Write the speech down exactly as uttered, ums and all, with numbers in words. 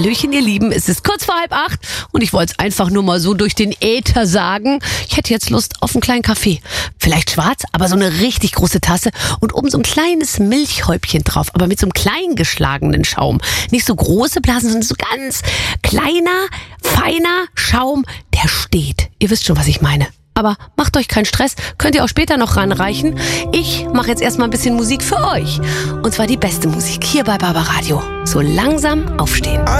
Hallöchen, ihr Lieben, es ist kurz vor halb acht und ich wollte es einfach nur mal so durch den Äther sagen. Ich hätte jetzt Lust auf einen kleinen Kaffee. Vielleicht schwarz, aber so eine richtig große Tasse und oben so ein kleines Milchhäubchen drauf, aber mit so einem klein geschlagenen Schaum. Nicht so große Blasen, sondern so ganz kleiner, feiner Schaum, der steht. Ihr wisst schon, was ich meine. Aber macht euch keinen Stress, könnt ihr auch später noch ranreichen. Ich mache jetzt erstmal ein bisschen Musik für euch. Und zwar die beste Musik hier bei Barbaradio. So langsam aufstehen.